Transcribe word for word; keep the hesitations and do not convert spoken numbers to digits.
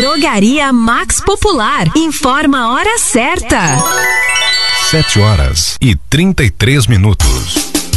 Drogaria Max Popular. Informa a hora certa. Sete horas e trinta e três minutos.